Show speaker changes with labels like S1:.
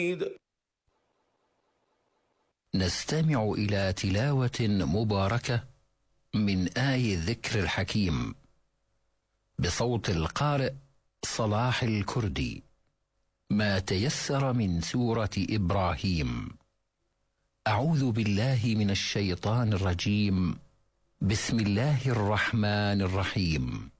S1: نستمع إلى تلاوة مباركة من آي الذكر الحكيم بصوت القارئ صلاح الكردي. ما تيسر من سورة إبراهيم. أعوذ بالله من الشيطان الرجيم. بسم الله الرحمن الرحيم.